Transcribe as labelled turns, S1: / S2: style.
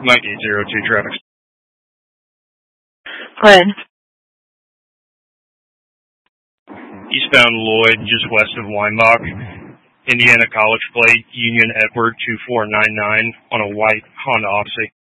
S1: Mike 802 traffic.
S2: Go ahead.
S1: Eastbound Lloyd, just west of Weinbach. Indiana College plate, Union Edward 2499 on a white Honda Odyssey.